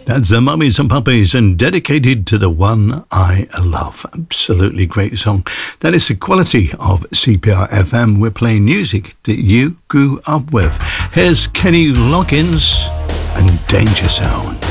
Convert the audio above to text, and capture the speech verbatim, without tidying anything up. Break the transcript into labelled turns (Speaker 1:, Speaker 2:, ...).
Speaker 1: That's the Mummies and Puppies and Dedicated to the One I Love. Absolutely great song. That is the quality of C P R F M. We're playing music that you grew up with. Here's Kenny Loggins and Danger Zone.